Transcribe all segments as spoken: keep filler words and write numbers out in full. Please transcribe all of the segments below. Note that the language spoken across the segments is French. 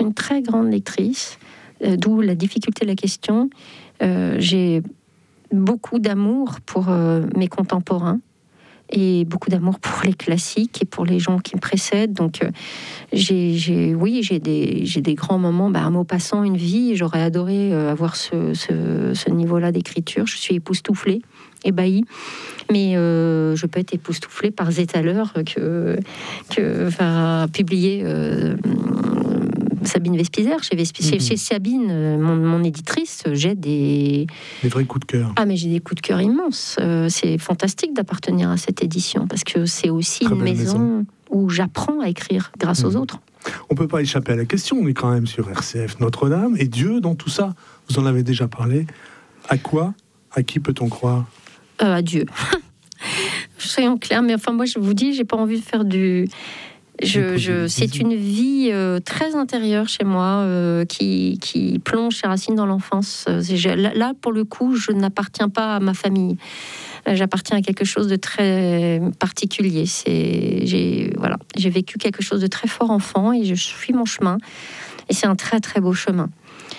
une très grande lectrice, euh, d'où la difficulté de la question. Euh, j'ai beaucoup d'amour pour euh, mes contemporains et beaucoup d'amour pour les classiques et pour les gens qui me précèdent. Donc, euh, j'ai, j'ai, oui, j'ai des, j'ai des grands moments. Bah, à Maupassant, une vie, j'aurais adoré euh, avoir ce, ce, ce niveau-là d'écriture. Je suis époustouflée, ébahie. Mais euh, je peux être époustouflée par Zétaleur que, que va publier euh, Sabine Vespizer. Chez, Vespi- mmh. chez, chez Sabine, mon, mon éditrice, j'ai des... Des vrais coups de cœur. Ah, mais j'ai des coups de cœur immenses. Euh, c'est fantastique d'appartenir à cette édition, parce que c'est aussi Très une maison, maison où j'apprends à écrire grâce mmh. aux autres. On ne peut pas échapper à la question, on est quand même sur R C F Notre-Dame. Et Dieu, dans tout ça, vous en avez déjà parlé. À quoi, à qui peut-on croire ? euh, À Dieu. Soyons clairs, mais enfin, moi, je vous dis, j'ai pas envie de faire du... Je, je, c'est une vie euh, très intérieure chez moi euh, qui, qui plonge ses racines dans l'enfance. C'est, là, pour le coup, je n'appartiens pas à ma famille. J'appartiens à quelque chose de très particulier. C'est, j'ai, voilà, j'ai vécu quelque chose de très fort enfant et je suis mon chemin. Et c'est un très, très beau chemin.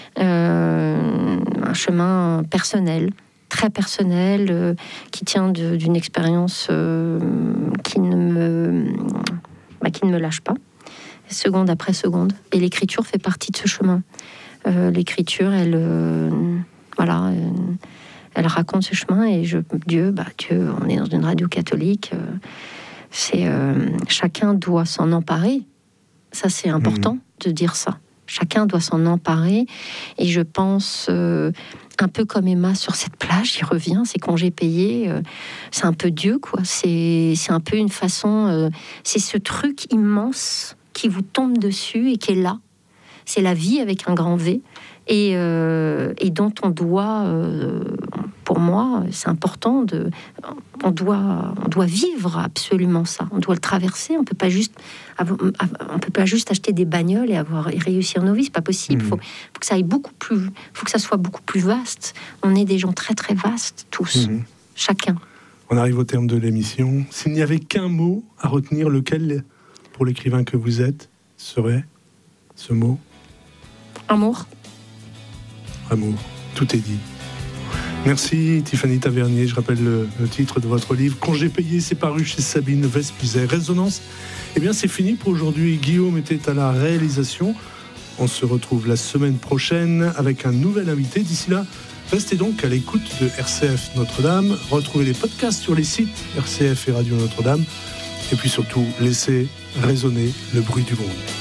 Euh, un chemin personnel, très personnel, euh, qui tient de, d'une expérience euh, qui ne me... Bah, qui ne me lâche pas, seconde après seconde. Et l'écriture fait partie de ce chemin. Euh, l'écriture, elle, euh, voilà, euh, elle raconte ce chemin. Et je, Dieu, bah, Dieu, on est dans une radio catholique. Euh, c'est euh, chacun doit s'en emparer. Ça, c'est important mmh. de dire ça. Chacun doit s'en emparer. Et je pense, euh, un peu comme Emma sur cette plage, il revient, ses congés payés, euh, c'est un peu Dieu, quoi. C'est, c'est un peu une façon... Euh, c'est ce truc immense qui vous tombe dessus et qui est là. C'est la vie avec un grand V. Et, euh, et dont on doit... Euh, pour moi, c'est important de... On doit, on doit vivre absolument ça. On doit le traverser. On peut pas juste, avoir, on peut pas juste acheter des bagnoles et avoir et réussir nos vies. C'est pas possible. Il mmh. faut, faut que ça aille beaucoup plus. Faut que ça soit beaucoup plus vaste. On est des gens très très vastes tous, mmh. chacun. On arrive au terme de l'émission. S'il n'y avait qu'un mot à retenir, lequel, pour l'écrivain que vous êtes, serait ce mot ? Amour. Amour. Tout est dit. Merci Tiffany Tavernier. Je rappelle le, le titre de votre livre Congés payés, c'est paru chez Sabine Vespizer. Résonance, eh bien c'est fini pour aujourd'hui. Guillaume était à la réalisation. On se retrouve la semaine prochaine avec un nouvel invité. D'ici là, restez donc à l'écoute de R C F Notre-Dame. Retrouvez les podcasts sur les sites R C F et Radio Notre-Dame. Et puis surtout, laissez résonner le bruit du monde.